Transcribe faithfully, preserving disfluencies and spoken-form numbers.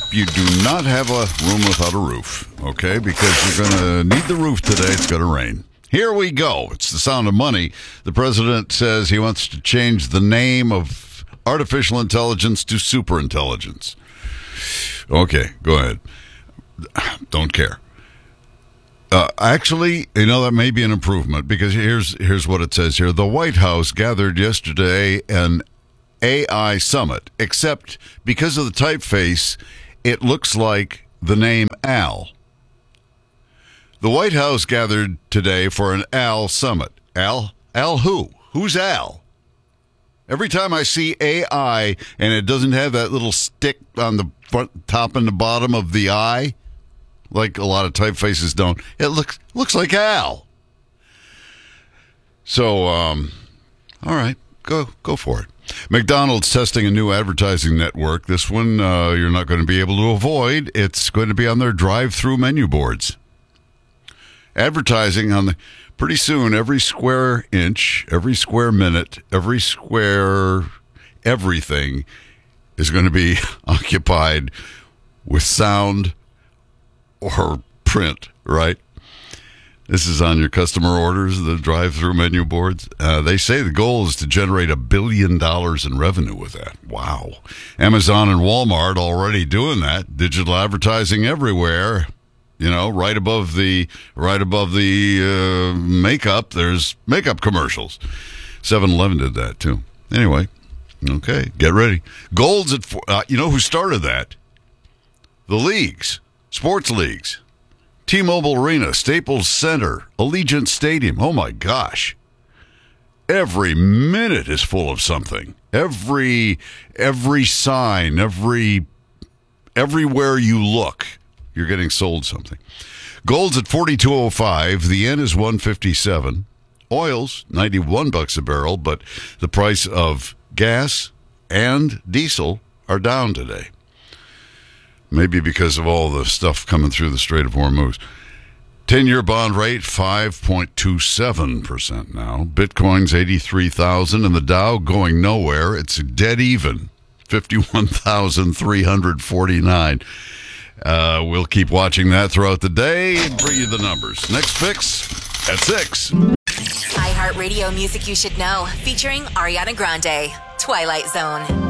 you do not have a room without a roof, okay? Because you're going to need the roof today. It's going to rain. Here we go. It's the sound of money. The president says he wants to change the name of artificial intelligence to superintelligence. Okay, go ahead. Don't care. Uh, actually, you know, that may be an improvement because here's here's what it says here. The White House gathered yesterday an A I summit, except because of the typeface, it looks like the name Al. The White House gathered today for an Al summit. Al? Al who? Who's Al? Every time I see A I and it doesn't have that little stick on the front, top and the bottom of the eye, like a lot of typefaces don't, it looks looks like Al. So, um, all right, go go for it. McDonald's testing a new advertising network. This one uh, you're not going to be able to avoid. It's going to be on their drive-through menu boards. Advertising on the pretty soon. Every square inch, every square minute, every square everything is going to be occupied with sound or print, right? This is on your customer orders, the drive-through menu boards. Uh, they say the goal is to generate a billion dollars in revenue with that. Wow. Amazon and Walmart already doing that. Digital advertising everywhere. You know, right above the right above the uh, makeup, there's makeup commercials. seven eleven did that too. Anyway, okay, get ready. Gold's at four, uh, you know who started that? The leagues, sports leagues, T-Mobile Arena, Staples Center, Allegiant Stadium. Oh my gosh, every minute is full of something. Every every sign, every everywhere you look, you're getting sold something. Gold's at forty-two oh five. The yen is one fifty-seven. Oil's ninety-one bucks a barrel, but the price of gas and diesel are down today. Maybe because of all the stuff coming through the Strait of Hormuz. ten-year bond rate, five point two seven percent now. Bitcoin's eighty-three thousand, and the Dow going nowhere. It's dead even, fifty-one thousand three hundred forty-nine. Uh, we'll keep watching that throughout the day and bring you the numbers. Next fix at six. iHeartRadio Music You Should Know, featuring Ariana Grande, Twilight Zone.